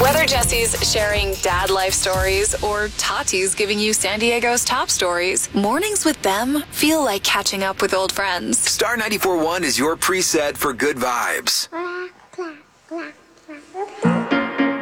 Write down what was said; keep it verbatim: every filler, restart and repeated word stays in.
Whether Jesse's sharing dad life stories or Tati's giving you San Diego's top stories, mornings with them feel like catching up with old friends. Star ninety-four point one is your preset for good vibes.